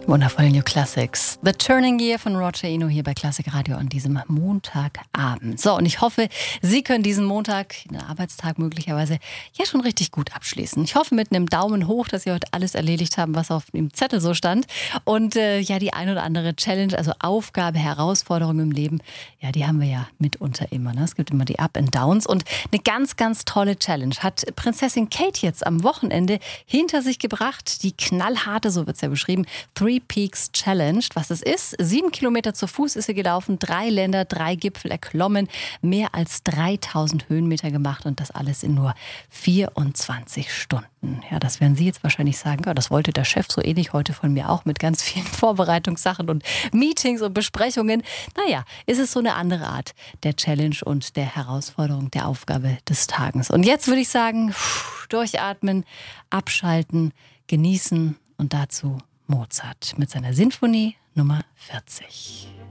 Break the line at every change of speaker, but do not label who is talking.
Wundervoll New Classics. The Turning Year von Roger Eno hier bei Classic Radio an diesem Montagabend. So, und ich hoffe, Sie können diesen Montag, den Arbeitstag möglicherweise, ja schon richtig gut abschließen. Ich hoffe mit einem Daumen hoch, dass Sie heute alles erledigt haben, was auf dem Zettel so stand. Und ja, die ein oder andere Challenge, also Aufgabe, Herausforderung im Leben, ja, die haben wir ja mitunter immer. Ne? Es gibt immer die Up and Downs. Und eine ganz, ganz tolle Challenge hat Prinzessin Kate jetzt am Wochenende hinter sich gebracht. Die knallharte, so wird es ja beschrieben, Three Peaks Challenge. Was es ist: 7 Kilometer zu Fuß ist sie gelaufen, 3 Länder, 3 Gipfel erklommen, mehr als 3000 Höhenmeter gemacht und das alles in nur 24 Stunden. Ja, das werden Sie jetzt wahrscheinlich sagen, ja, das wollte der Chef so ähnlich heute von mir auch, mit ganz vielen Vorbereitungssachen und Meetings und Besprechungen. Naja, ist es so eine andere Art der Challenge und der Herausforderung, der Aufgabe des Tages. Und jetzt würde ich sagen, durchatmen, abschalten, genießen und dazu Mozart mit seiner Sinfonie Nummer 40.